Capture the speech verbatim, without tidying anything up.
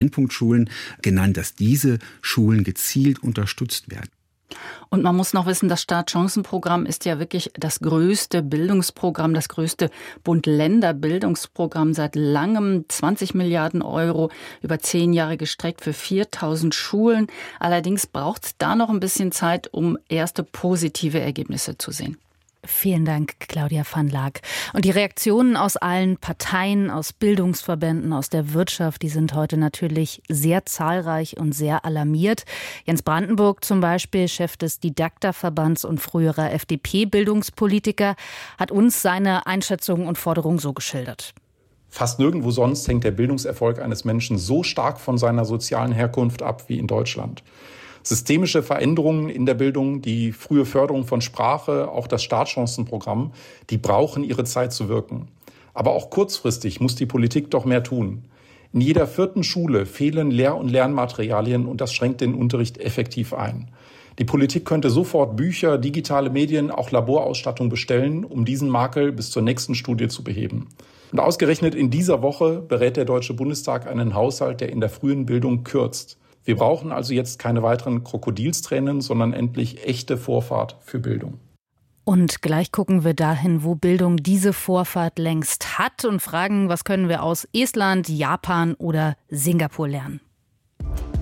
Brennpunktschulen genannt, dass diese Schulen gezielt unterstützt werden. Und man muss noch wissen, das Startchancenprogramm ist ja wirklich das größte Bildungsprogramm, das größte Bund-Länder-Bildungsprogramm seit langem. zwanzig Milliarden Euro über zehn Jahre gestreckt für viertausend Schulen. Allerdings braucht es da noch ein bisschen Zeit, um erste positive Ergebnisse zu sehen. Vielen Dank, Claudia van Laak. Und die Reaktionen aus allen Parteien, aus Bildungsverbänden, aus der Wirtschaft, die sind heute natürlich sehr zahlreich und sehr alarmiert. Jens Brandenburg zum Beispiel, Chef des Didakta-Verbands und früherer F D P-Bildungspolitiker, hat uns seine Einschätzungen und Forderungen so geschildert. Fast nirgendwo sonst hängt der Bildungserfolg eines Menschen so stark von seiner sozialen Herkunft ab wie in Deutschland. Systemische Veränderungen in der Bildung, die frühe Förderung von Sprache, auch das Startchancenprogramm, die brauchen ihre Zeit zu wirken. Aber auch kurzfristig muss die Politik doch mehr tun. In jeder vierten Schule fehlen Lehr- und Lernmaterialien und das schränkt den Unterricht effektiv ein. Die Politik könnte sofort Bücher, digitale Medien, auch Laborausstattung bestellen, um diesen Makel bis zur nächsten Studie zu beheben. Und ausgerechnet in dieser Woche berät der Deutsche Bundestag einen Haushalt, der in der frühen Bildung kürzt. Wir brauchen also jetzt keine weiteren Krokodilstränen, sondern endlich echte Vorfahrt für Bildung. Und gleich gucken wir dahin, wo Bildung diese Vorfahrt längst hat und fragen, was können wir aus Estland, Japan oder Singapur lernen.